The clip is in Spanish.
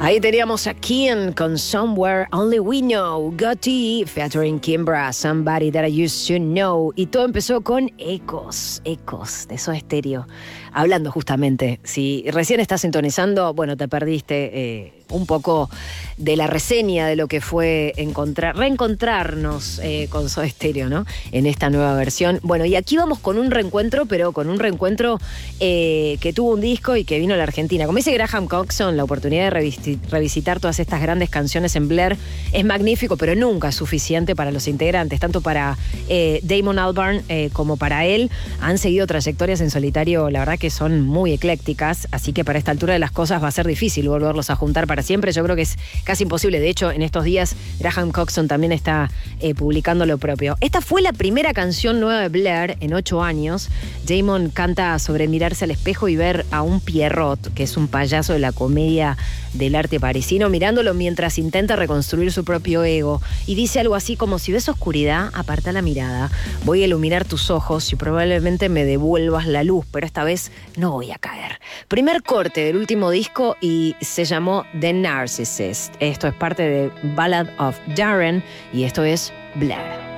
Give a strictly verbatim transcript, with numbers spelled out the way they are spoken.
Ahí teníamos a Kim con Somewhere Only We Know, Gotti, featuring Kimbra, Somebody That I Used to Know. Y todo empezó con Ecos, Ecos de Soda Stereo. Hablando justamente, si recién estás sintonizando, bueno, te perdiste eh, un poco de la reseña de lo que fue encontrar, reencontrarnos eh, con Soda Stereo, ¿no? En esta nueva versión. Bueno, y aquí vamos con un reencuentro, pero con un reencuentro eh, que tuvo un disco y que vino a la Argentina. Como dice Graham Coxon, la oportunidad de revis- revisitar todas estas grandes canciones en Blair es magnífico, pero nunca es suficiente para los integrantes, tanto para eh, Damon Albarn eh, como para él. Han seguido trayectorias en solitario, la verdad que son muy eclécticas, así que para esta altura de las cosas va a ser difícil volverlos a juntar para siempre. Yo creo que es casi imposible. De hecho, en estos días Graham Coxon también está eh, publicando lo propio. Esta fue la primera canción nueva de Blair en ocho años. Damon canta sobre mirarse al espejo y ver a un Pierrot, que es un payaso de la comedia del arte parisino, mirándolo mientras intenta reconstruir su propio ego. Y dice algo así como: si ves oscuridad, aparta la mirada. Voy a iluminar tus ojos y probablemente me devuelvas la luz, pero esta vez no voy a caer. Primer corte del último disco y se llamó The Narcissist. Esto es parte de Ballad of Darren y esto es Blair.